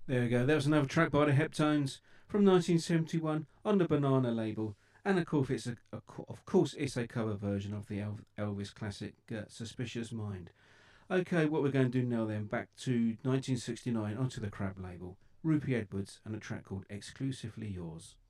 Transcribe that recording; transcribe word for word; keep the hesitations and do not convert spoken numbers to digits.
There we go. That was another track by the Heptones from nineteen seventy-one on the Banana label. And of course, it's a, a of course it's a cover version of the Elvis classic uh, "Suspicious Mind." Okay, what we're going to do now then? Back to nineteen sixty-nine onto the Crab label. Rupie Edwards and a track called "Exclusively Yours."